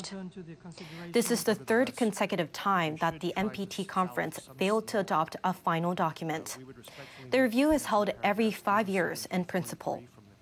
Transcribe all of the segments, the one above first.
reached. This is the third consecutive time that the NPT conference failed to adopt a final document. The review is held every 5 years in principle.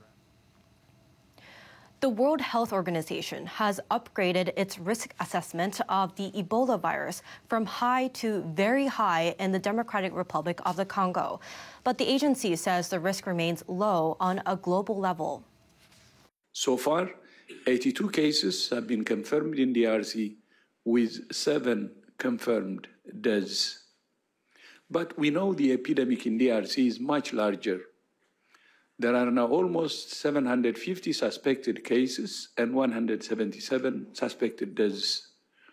The World Health Organization has upgraded its risk assessment of the Ebola virus from high to very high in the Democratic Republic of the Congo. But the agency says the risk remains low on a global level. So far, 82 cases have been confirmed in DRC, with 7 confirmed deaths. But we know the epidemic in DRC is much larger. There are now almost 750 suspected cases and 177 suspected deaths.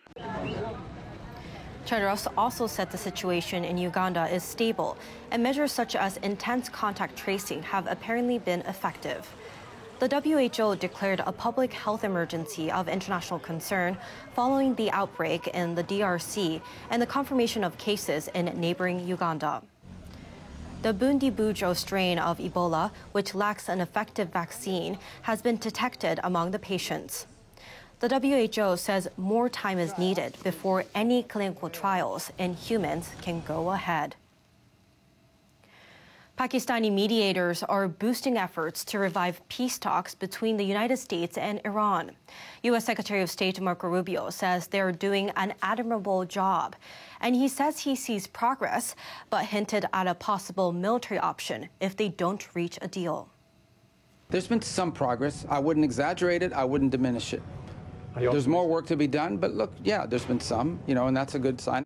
Tedros also said the situation in Uganda is stable, and measures such as intense contact tracing have apparently been effective. The WHO declared a public health emergency of international concern following the outbreak in the DRC and the confirmation of cases in neighboring Uganda. The Bundibugyo strain of Ebola, which lacks an effective vaccine, has been detected among the patients. The WHO says more time is needed before any clinical trials in humans can go ahead. Pakistani mediators are boosting efforts to revive peace talks between the United States and Iran. U.S. Secretary of State Marco Rubio says they're doing an admirable job. And he says he sees progress, but hinted at a possible military option if they don't reach a deal. There's been some progress. I wouldn't exaggerate it. I wouldn't diminish it. There's more work to be done, but look, yeah, there's been some, and that's a good sign.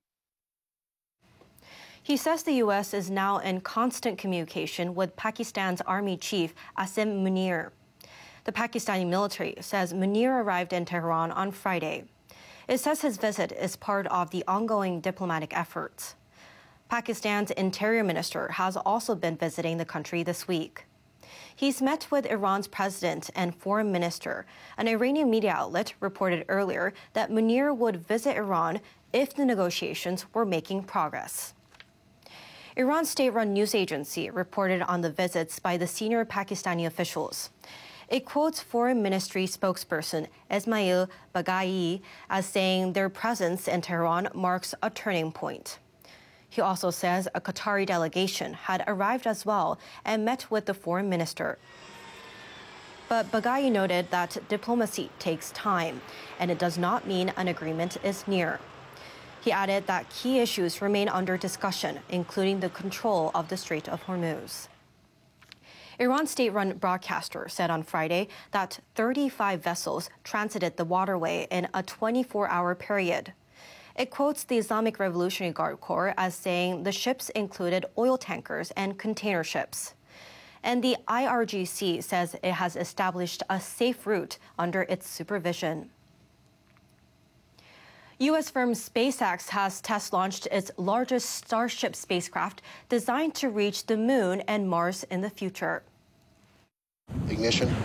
He says the U.S. is now in constant communication with Pakistan's Army Chief Asim Munir. The Pakistani military says Munir arrived in Tehran on Friday. It says his visit is part of the ongoing diplomatic efforts. Pakistan's Interior Minister has also been visiting the country this week. He's met with Iran's president and foreign minister. An Iranian media outlet reported earlier that Munir would visit Iran if the negotiations were making progress. Iran's state-run news agency reported on the visits by the senior Pakistani officials. It quotes Foreign Ministry spokesperson Esmail Baghai as saying their presence in Tehran marks a turning point. He also says a Qatari delegation had arrived as well and met with the foreign minister. But Baghai noted that diplomacy takes time, and it does not mean an agreement is near. He added that key issues remain under discussion, including the control of the Strait of Hormuz. Iran's state-run broadcaster said on Friday that 35 vessels transited the waterway in a 24-hour period. It quotes the Islamic Revolutionary Guard Corps as saying the ships included oil tankers and container ships. And the IRGC says it has established a safe route under its supervision. U.S. firm SpaceX has test-launched its largest Starship spacecraft designed to reach the Moon and Mars in the future. Ignition.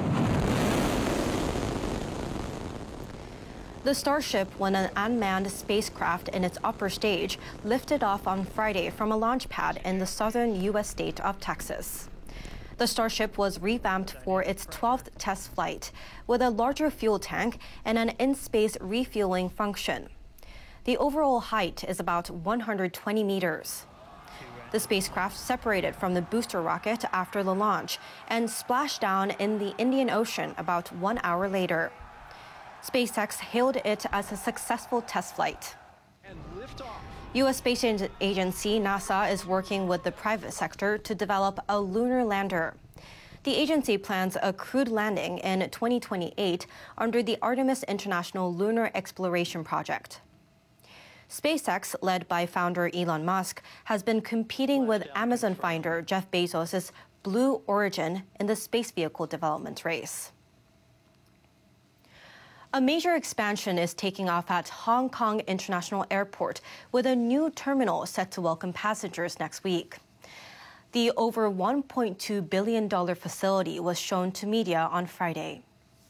The Starship, when an unmanned spacecraft in its upper stage, lifted off on Friday from a launch pad in the southern U.S. state of Texas. The Starship was revamped for its 12th test flight, with a larger fuel tank and an in-space refueling function. The overall height is about 120 meters. The spacecraft separated from the booster rocket after the launch and splashed down in the Indian Ocean about 1 hour later. SpaceX hailed it as a successful test flight. U.S. Space Agency NASA is working with the private sector to develop a lunar lander. The agency plans a crewed landing in 2028 under the Artemis International Lunar Exploration Project. SpaceX, led by founder Elon Musk, has been competing with Amazon founder Jeff Bezos' Blue Origin in the space vehicle development race. A major expansion is taking off at Hong Kong International Airport, with a new terminal set to welcome passengers next week. The over $1.2 billion facility was shown to media on Friday.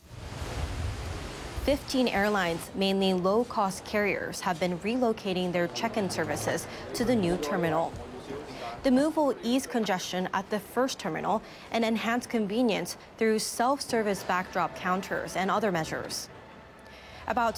15 airlines, mainly low-cost carriers, have been relocating their check-in services to the new terminal. The move will ease congestion at the first terminal and enhance convenience through self-service backdrop counters and other measures. About